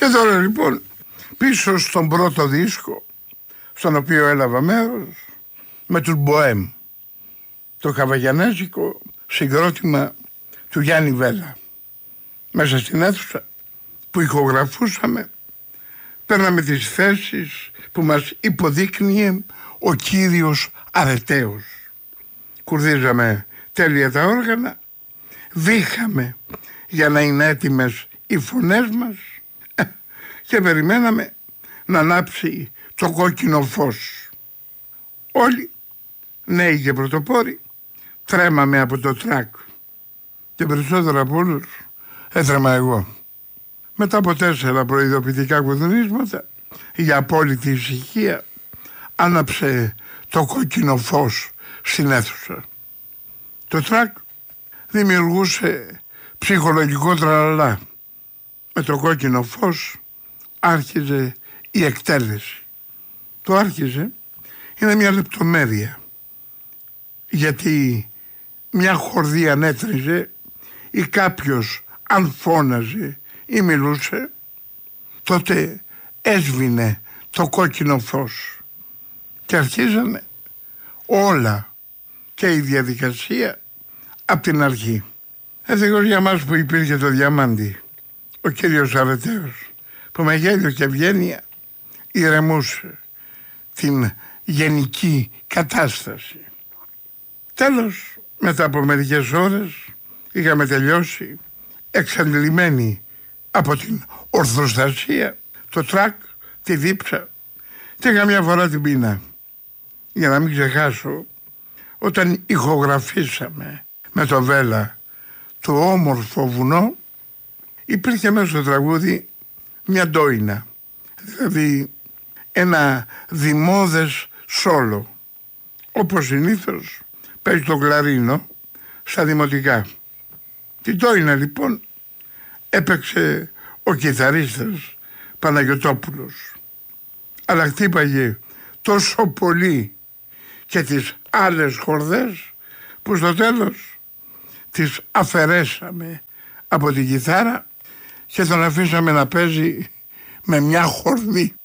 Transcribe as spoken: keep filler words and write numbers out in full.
Και τώρα λοιπόν πίσω στον πρώτο δίσκο, στον οποίο έλαβα μέρος, με τους Μποέμ, το χαβαγιανέζικο συγκρότημα του Γιάννη Βέλλα. Μέσα στην αίθουσα που ηχογραφούσαμε, παίρναμε τις θέσεις που μας υποδείκνυε ο κύριος Αρεταίος. Κουρδίζαμε τέλεια τα όργανα, βήχαμε για να είναι έτοιμες οι φωνές μας και περιμέναμε να ανάψει το κόκκινο φως. Όλοι, νέοι και πρωτοπόροι, τρέμαμε από το τρακ και περισσότερο από όλους έτρεμα εγώ. Μετά από τέσσερα προειδοποιητικά κουδουνίσματα για απόλυτη ησυχία, άναψε το κόκκινο φως στην αίθουσα. Το τρακ δημιουργούσε ψυχολογικό τραλαλά. Με το κόκκινο φως άρχιζε η εκτέλεση. Το άρχιζε είναι μια λεπτομέρεια, γιατί μια χορδή ανέτριζε ή κάποιος αν φώναζε ή μιλούσε, τότε έσβηνε το κόκκινο φως και αρχίζανε όλα και η διαδικασία από την αρχή. Ευτυχώς για μας που υπήρχε το διαμάντι, ο κύριος Αρεταίος, που με γέλιο και ευγένεια ηρεμούσε την γενική κατάσταση. Τέλος, μετά από μερικές ώρες, είχαμε τελειώσει εξαντλημένοι από την ορθοστασία, το τρακ, τη δίψα και καμιά φορά την πείνα. Για να μην ξεχάσω, όταν ηχογραφήσαμε με το Βέλλα το όμορφο βουνό, υπήρχε μέσα στο τραγούδι μια ντόινα, δηλαδή ένα δημόδες σόλο, όπως συνήθως παίζει το κλαρίνο στα δημοτικά. Την ντόινα λοιπόν έπαιξε ο κιθαρίστας Παναγιωτόπουλος, αλλά χτύπαγε τόσο πολύ και τις άλλες χορδές που στο τέλος τις αφαιρέσαμε από την κιθάρα και τον αφήσαμε να παίζει με μια χορδή.